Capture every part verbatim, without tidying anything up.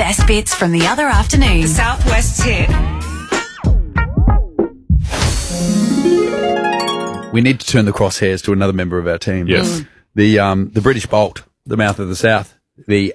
best bits from the other afternoon. Southwest's hit. We need to turn the crosshairs to another member of our team. Yes. Mm. The um the British Bolt, the mouth of the South, the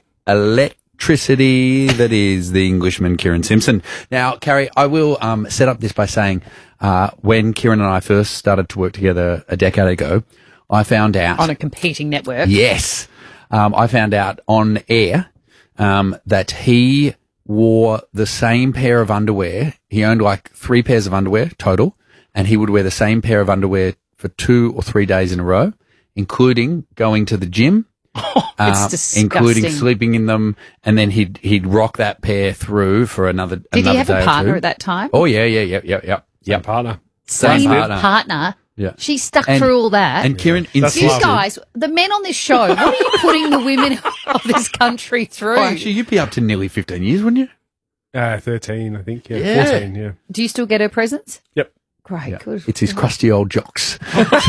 electricity that is the Englishman Kieran Simpson. Now, Carrie, I will um set up this by saying uh when Kieran and I first started to work together a decade ago, I found out on a competing network. Yes. Um I found out on air um that he wore the same pair of underwear. He owned like three pairs of underwear total, and he would wear the same pair of underwear for two or three days in a row, including going to the gym, Oh, uh, it's disgusting. including sleeping in them, and then he'd he'd rock that pair through for another. Did another he have day a or partner two. at that time? Oh yeah, yeah, yeah, yeah, yeah, yeah. Partner. Same Same partner. partner. Yeah. She stuck And- through all that. And Kieran That's insisted. you lovely. guys, the men on this show, what are you putting the women of this country through? Oh, actually, you'd be up to nearly fifteen years, wouldn't you? Uh, thirteen, I think. Yeah, Yeah. fourteen. Yeah. Do you still get her presents? Yep. Great, good. It's his crusty old jocks.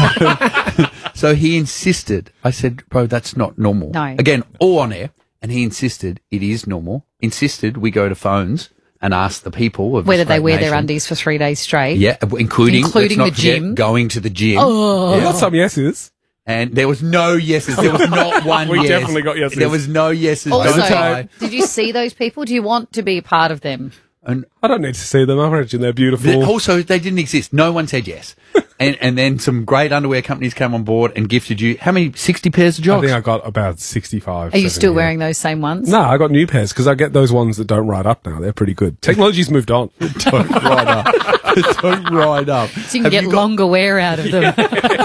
so, so he insisted. I said, bro, that's not normal. No. Again, all on air. And he insisted it is normal. Insisted we go to phones and ask the people of Whether this they great wear their nation. undies for three days straight. Yeah, including, Including let's not the forget, gym. going to the gym. Oh. We got some yeses. And there was no yeses. There was not one We yes. definitely got yeses. There was no yeses. Also, Don't lie. did you see those people? Do you want to be a part of them? And I don't need to see them. I imagine they're beautiful. They- also, they didn't exist. No one said yes. and and then some great underwear companies came on board and gifted you, how many, sixty pairs of I jocks? think I got about sixty-five. Are you seventy, still yeah. wearing those same ones? No, I got new pairs because I get those ones that don't ride up now. They're pretty good. Technology's moved on. Don't ride up. Don't ride up. So you can Have get you got- longer wear out of them.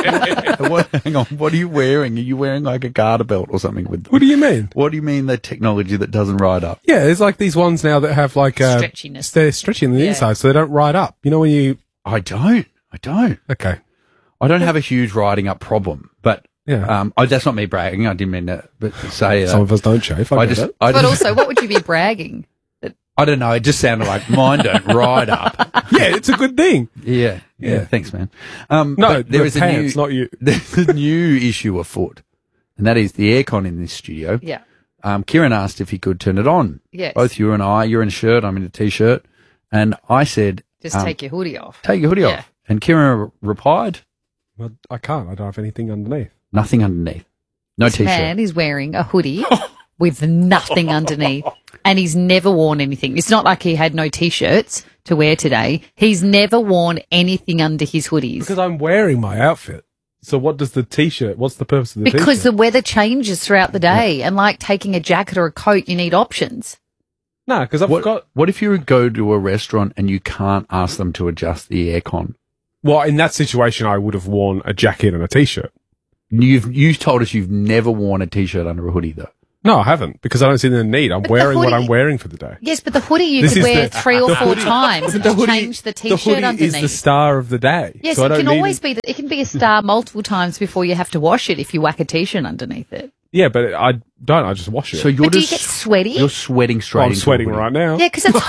what, hang on. What are you wearing? Are you wearing like a garter belt or something with them? What do you mean? What do you mean the technology that doesn't ride up? Yeah, there's like these ones now that have like uh, Stretchiness. They're stretchy on the Yeah. inside, so they don't ride up. You know when you I don't. I don't. okay. I don't have a huge riding up problem, but Yeah. um, I, that's not me bragging. I didn't mean to but say that. Some of us don't shave. I, I get just, it. I But just, also, what would you be bragging? I don't know. It just sounded like mine don't ride up. yeah, it's a good thing. Yeah, yeah. Yeah. Thanks, man. Um, No, but there the is pants, a new, not you. There's a new issue afoot, and that is the aircon in this studio. Yeah. Um, Kieran asked if he could turn it on. Yes. Both you and I. You're in a shirt. I'm in a t-shirt, and I said, Just um, take your hoodie off. "Take your hoodie Yeah. off." And Kieran re- replied, Well, I can't. I don't have anything underneath. "Nothing underneath. No This t-shirt." man is wearing a hoodie with nothing underneath, and he's never worn anything. It's not like he had no t-shirts to wear today. He's never worn anything under his hoodies Because I'm wearing my outfit. So what does the t-shirt? What's the purpose of the because the t-shirt? weather changes throughout the day, and like taking a jacket or a coat, you need options. No, because I've What, got. what if you go to a restaurant and you can't ask them to adjust the aircon? Well, in that situation, I would have worn a jacket and a t-shirt. You've you told us you've never worn a t-shirt under a hoodie though. No, I haven't because I don't see the need. I'm But the wearing what hoodie- I'm wearing for the day. Yes, but the hoodie you This could is wear the- three or the four hoodie- times and the just hoodie- change the The t-shirt hoodie underneath. is the star of the day. Yes, so I it don't can need always be. It can be a star multiple times before you have to wash it if you whack a t-shirt underneath it. Yeah, but I don't. I just wash it. So you're But do you just get sweaty? You're sweating straight. I'm into a sweating hoodie. right now. Yeah, because it's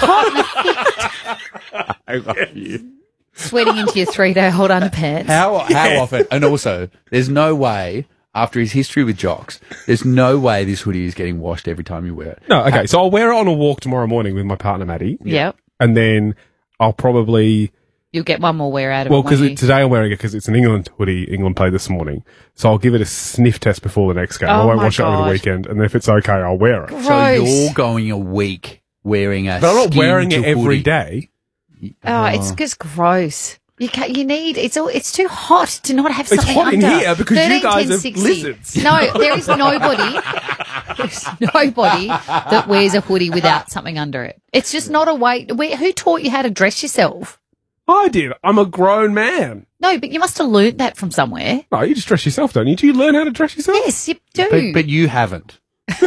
hot. And I love you. sweating into your three-day-old underpants. How how often? And also, there's no way after his history with jocks, there's no way this hoodie is getting washed every time you wear it. No, okay. So I'll wear it on a walk tomorrow morning with my partner Maddie, Yep. and then I'll probably You'll get one more wear out of well it. because won't you? today I'm wearing it because it's an England hoodie. England played this morning, so I'll give it a sniff test before the next game. I Oh won't my wash it over the God. weekend, and if it's okay, I'll wear it. Gross. So you're going a week wearing a But I'm not skin wearing to it every hoodie. day. Oh, it's just gross. You can't, you need it's all it's too hot to not have It's something hot in under. here because you thirteen, guys ten, are sixty. lizards. No, there is nobody. There's nobody that wears a hoodie without something under it. It's just not a way. Where, who taught you how to dress yourself? I did. I'm a grown man. No, but you must have learnt that from somewhere. No, you just dress yourself, don't you? Do you learn how to dress yourself? Yes, you do. But, but you haven't. Do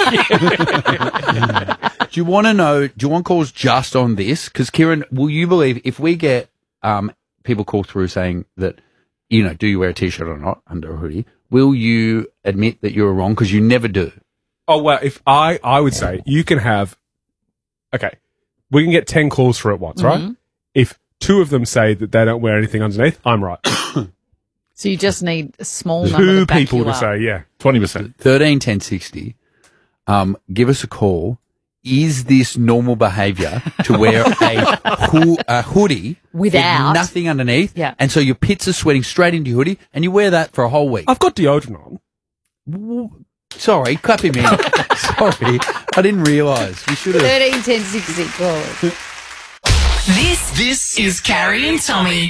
you want to know? Do you want calls just on this? Because Kieran, will you believe if we get um, people call through saying that, you know, do you wear a t-shirt or not under a hoodie? Will you admit that you're wrong? Because you never do. Oh well, if I I would say you can have. Okay, we can get ten calls for it once, Mm-hmm. right? If two of them say that they don't wear anything underneath, I'm right. So you just need a small number Two to back people you to up. say, yeah, twenty percent. thirteen ten sixty. Um, give us a call is this normal behaviour to wear a, ho- a hoodie Without- with nothing underneath? Yeah. And so your pits are sweating straight into your hoodie, and you wear that for a whole week. I've got deodorant on. Sorry, clap him in. Sorry, I didn't realise. We should have. thirteen ten sixty. Call it. This this is Carrie and Tommy.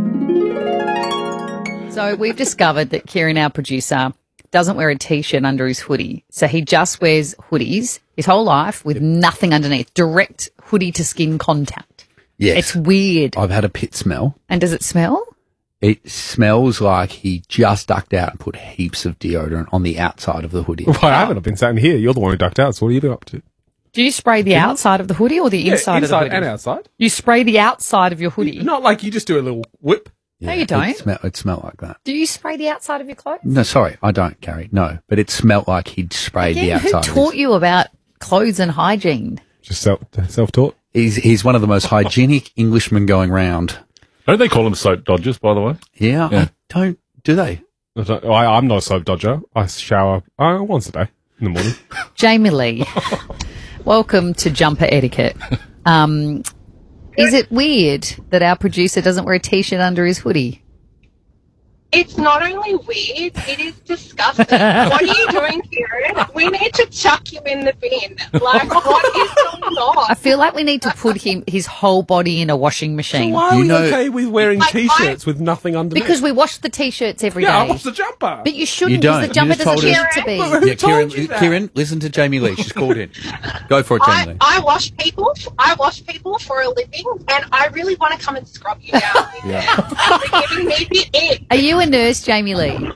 So we've discovered that Kieran, our producer, doesn't wear a T-shirt under his hoodie. So he just wears hoodies his whole life with nothing underneath. Direct hoodie to skin contact. Yes, It's weird. I've had a pit smell. And does it smell? It smells like he just ducked out and put heaps of deodorant on the outside of the hoodie. Well, I haven't. I've been sitting here. You're the one who ducked out. So what have you been up to? Do you spray the outside of the hoodie or the Yeah, inside, of the hoodie? and outside. You spray the outside of your hoodie. Not like you just do a little whip. No, you don't. It, smell, it smelled like that. Do you spray the outside of your clothes? No, sorry, I don't, Carrie. No, but it smelled like he'd sprayed the Again, who outside. of taught his- you about clothes and hygiene? Just self self taught. He's he's one of the most hygienic Englishmen going round. Don't they call them soap dodgers, by the way? Yeah, Yeah. I don't do they? I don't- I, I'm not a soap dodger. I shower uh, once a day in the morning. Jamie Lee, welcome to Jumper Etiquette. Um, is it weird that our producer doesn't wear a T-shirt under his hoodie? It's not only weird, it is disgusting. What are you doing, Kieran? We need to chuck you in the bin. Like, what is going I on? feel like we need to put him his whole body in a washing machine. Why are You we know- okay with wearing Like, T-shirts with nothing underneath? Because we wash the T-shirts every yeah, I day. watched the jumper. But you shouldn't, You because don't. the You jumper just doesn't told need us- to be. Who Yeah, Kieran, told you that? Kieran, listen to Jamie Lee. She's called in. Go for it, Jamie I, Lee. I wash people. I wash people for a living, and I really want to come and scrub you down. You're giving me the ick. Are you a nurse, Jamie Lee?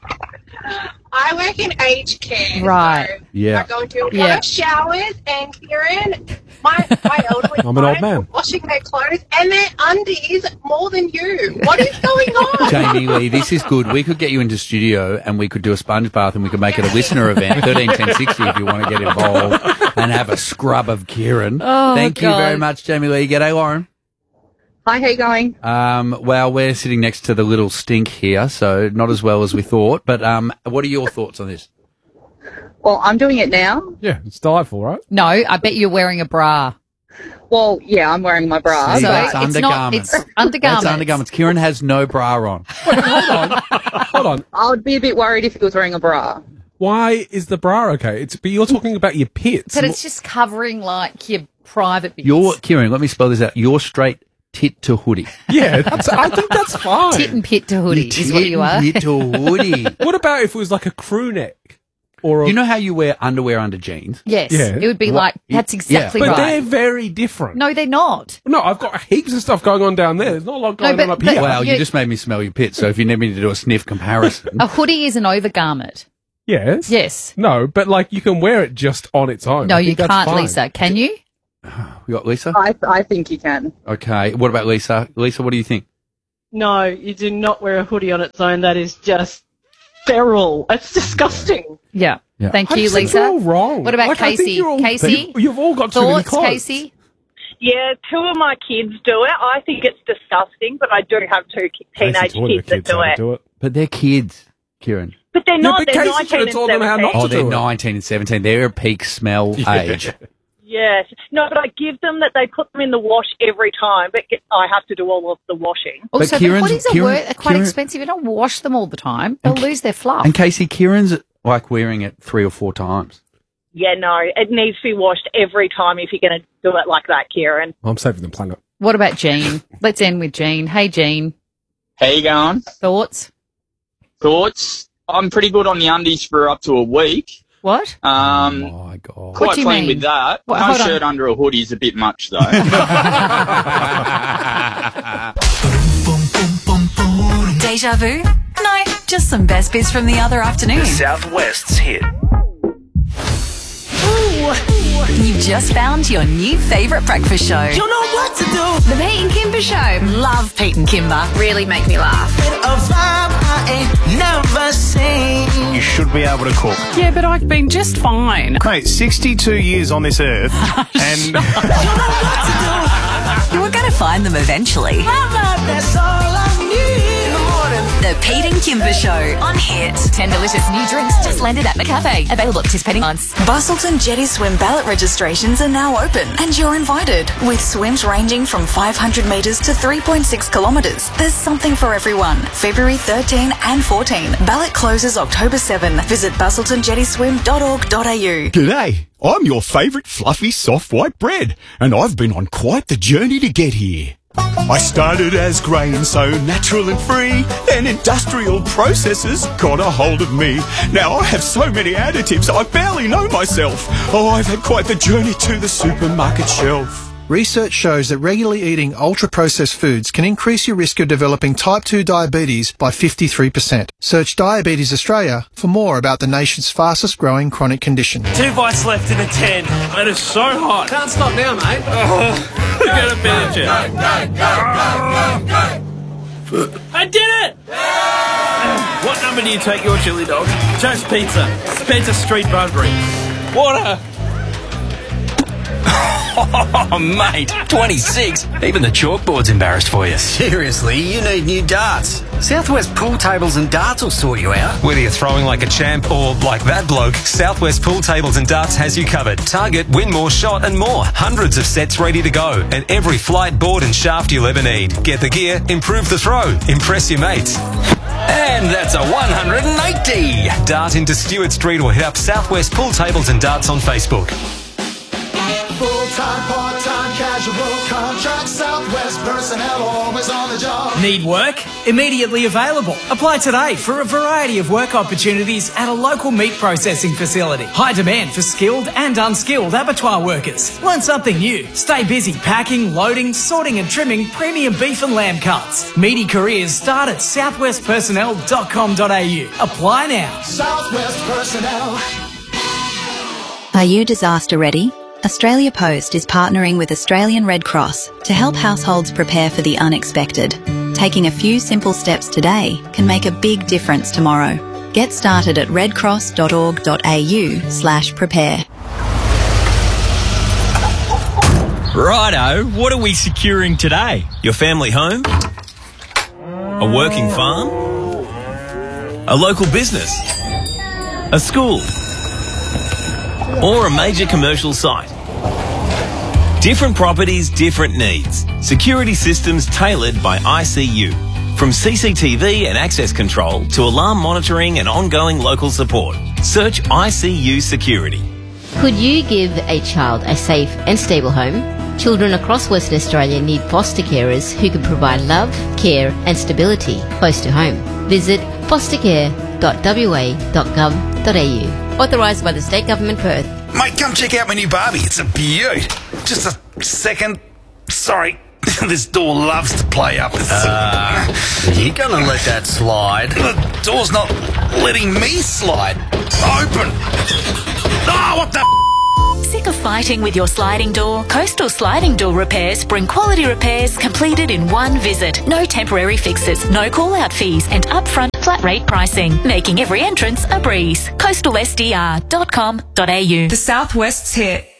I work in aged care. Right. So Yeah. I go and do a lot Yeah. of showers, and Kieran, my, my elderly I'm an old clients man. are washing their clothes and their undies more than you. What is going on? Jamie Lee, this is good. We could get you into studio and we could do a sponge bath and we could make it a listener event, thirteen ten sixty, if you want to get involved and have a scrub of Kieran. Oh, Thank you God. very much, Jamie Lee. G'day, Lauren. Hi, how you going? Um, well, we're sitting next to the little stink here, so not as well as we thought. But um, what are your thoughts on this? Well, I'm doing it now. Yeah, it's delightful, right? No, I bet you're wearing a bra. Well, yeah, I'm wearing my bra. See, So that's it's not. undergarments. It's undergarments. That's undergarments. Kieran has no bra on. Hold on. I would be a bit worried if he was wearing a bra. Why is the bra okay? It's but you're talking about your pits. But it's just covering like your private bits. You're Kieran. Let me spell this out. You're straight tit to hoodie. yeah, that's, I think that's fine. tit and pit to hoodie is what you are. Tit to hoodie. What about if it was like a crew neck or a, You know how you wear underwear under jeans? Yes, Yeah. it would be What- like that's exactly but they're right. very different. No, they're not. No, I've got heaps of stuff going on down there. There's not a lot going but- on up but- here. Wow, you you- just made me smell your pit. So if you need me to do a sniff comparison, A hoodie is an overgarment. Yes. Yes. No, but like you can wear it just on its own. No, I you think that's can't, fine. Lisa. Can you? we got Lisa. I, I think you can. Okay, what about Lisa? Lisa, what do you think? No, you do not wear a hoodie on its own. That is just feral. It's disgusting. Yeah. Yeah. Thank I you, just think Lisa. you're all wrong. What about Like, I think Casey? you're all- Casey? You've, you've all got too many Thoughts, clothes. Casey? Yeah, two of my kids do it. I think it's disgusting, but I do have two ki- teenage Casey taught the kids that kids do how to it. do it. But they're kids, Kieran. But they're Yeah, not. but they're Casey nineteen should've and told them how seventeen. not Oh, to they're do it. nineteen and seventeen. They're a peak smell age. Yes. No, but I give them that they put them in the wash every time, but get, I have to do all of the washing. Also, Kieran's- the hoodies are, Kieran- worth, are quite Kieran- expensive. You don't wash them all the time. They'll lose their fluff. And Casey, Kieran's like wearing it three or four times. Yeah, no, it needs to be washed every time if you're going to do it like that, Kieran. I'm saving the planet. What about Jean? Let's end with Jean. Hey, Jean. How you going? Thoughts? Thoughts? I'm pretty good on the undies for up to a week. What? Um, Oh my god. What quite do you clean mean? with that. What- no hold on. shirt under a hoodie is a bit much though. Deja vu? No, just some best bits from the other afternoon. Southwest's hit. You've just found your new favourite breakfast show. You know what to do. The Pete and Kimber Show. Love Pete and Kimber. Really make me laugh. A vibe I ain't never seen. You should be able to cook. Yeah, but I've been just fine. Mate, sixty-two years on this earth, and You know what to do. You were going to find them eventually. Mama, that's all I need. In the morning. The Pete and Kimber Show on Hit. Ten delicious new drinks just landed at the cafe. Available at participating months. Busselton Jetty Swim ballot registrations are now open and you're invited. With swims ranging from five hundred metres to three point six kilometres, there's something for everyone. February thirteenth and fourteenth. Ballot closes October seventh. Visit busselton jetty swim dot org dot a u. G'day, I'm your favourite fluffy soft white bread, and I've been on quite the journey to get here. I started as grain, so natural and free, then industrial processes got a hold of me. Now I have so many additives, I barely know myself. Oh, I've had quite the journey to the supermarket shelf. Research shows that regularly eating ultra-processed foods can increase your risk of developing type two diabetes by fifty-three percent. Search Diabetes Australia for more about the nation's fastest growing chronic condition. Two bites left in a ten. It is so hot. Can't stop now, mate. Oh, you gotta finish it. I did it! What number do you take your chili dog? Toast Pizza. Spencer Street, Bunbury. Water. Oh, mate, twenty-six. Even the chalkboard's embarrassed for you. Seriously, you need new darts. Southwest Pool Tables and Darts will sort you out. Whether you're throwing like a champ or like that bloke, Southwest Pool Tables and Darts has you covered. Target, win more, shot and more. Hundreds of sets ready to go. And every flight, board and shaft you'll ever need. Get the gear, improve the throw, impress your mates. And that's a one hundred eighty. Dart into Stewart Street or hit up Southwest Pool Tables and Darts on Facebook. Full-time, part-time, casual contract, Southwest personnel always on the job. Need work? Immediately available. Apply today for a variety of work opportunities at a local meat processing facility. High demand for skilled and unskilled abattoir workers. Learn something new. Stay busy packing, loading, sorting and trimming premium beef and lamb cuts. Meaty careers start at southwest personnel dot com dot a u. Apply now. Southwest personnel. Are you disaster ready? Australia Post is partnering with Australian Red Cross to help households prepare for the unexpected. Taking a few simple steps today can make a big difference tomorrow. Get started at redcross dot org dot a u slash prepare. Righto, what are we securing today? Your family home? A working farm? A local business? A school? Or a major commercial site? Different properties, different needs. Security systems tailored by I C U. From C C T V and access control to alarm monitoring and ongoing local support. Search I C U Security. Could you give a child a safe and stable home? Children across Western Australia need foster carers who can provide love, care and stability close to home. Visit foster care dot w a dot gov dot a u. Authorised by the State Government Perth. Mate, come check out my new Barbie. It's a beaut. Just a second. Sorry. This door loves to play up. Uh, you gonna let that slide? The door's not letting me slide. Open. Oh, what the... Sick of fighting with your sliding door? Coastal Sliding Door Repairs bring quality repairs completed in one visit. No temporary fixes, no call-out fees and upfront flat rate pricing, making every entrance a breeze. coastal s d r dot com dot a u. The Southwest's hit.